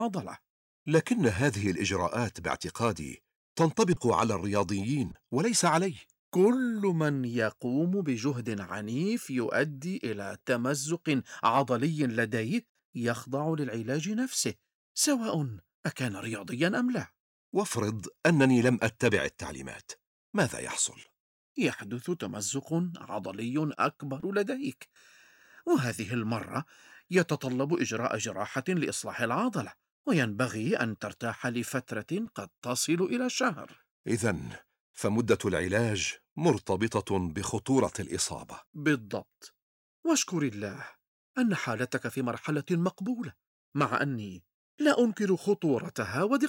العضلة. لكن هذه الإجراءات باعتقادي تنطبق على الرياضيين وليس علي. كل من يقوم بجهد عنيف يؤدي إلى تمزق عضلي لديه يخضع للعلاج نفسه، سواء أكان رياضيا أم لا. وافرض أنني لم أتبع التعليمات، ماذا يحصل؟ يحدث تمزق عضلي أكبر لديك، وهذه المرة يتطلب إجراء جراحة لإصلاح العضلة، وينبغي أن ترتاح لفترة قد تصل إلى شهر. إذن فمدة العلاج مرتبطة بخطورة الإصابة. بالضبط. واشكر الله أن حالتك في مرحلة مقبولة، مع أني لا أنكر خطورتها ودقتها.